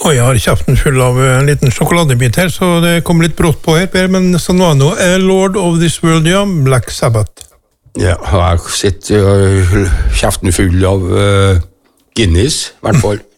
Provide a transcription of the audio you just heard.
Og jeg har kjeften full av en liten sjokoladebit her, så det kom litt brått på her, Per, men sånn var det nå. Lord of this World, ja, Black Sabbath. Ja, jeg har sett kjeften full av Guinness, I hvert fall.